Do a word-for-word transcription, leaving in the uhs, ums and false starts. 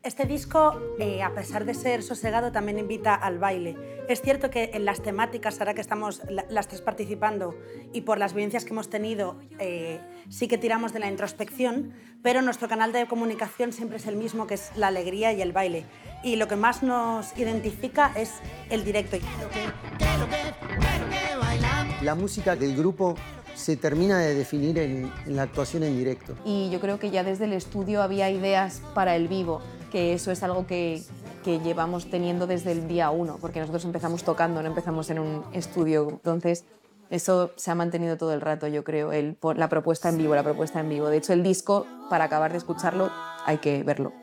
Este disco, eh, a pesar de ser sosegado, también invita al baile. Es cierto que en las temáticas, ahora que estamos la, las tres participando y por las vivencias que hemos tenido, eh, sí que tiramos de la introspección, pero nuestro canal de comunicación siempre es el mismo, que es la alegría y el baile. Y lo que más nos identifica es el directo. La música del grupo se termina de definir en, en la actuación en directo. Y yo creo que ya desde el estudio había ideas para el vivo, que eso es algo que, que llevamos teniendo desde el día uno, porque nosotros empezamos tocando, no empezamos en un estudio. Entonces, eso se ha mantenido todo el rato, yo creo, el, la propuesta en vivo, la propuesta en vivo. De hecho, el disco, para acabar de escucharlo, hay que verlo.